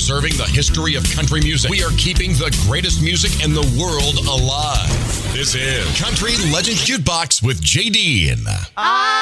preserving the history of country music. We are keeping the greatest music in the world alive. This is Country Legends Jukebox with JD.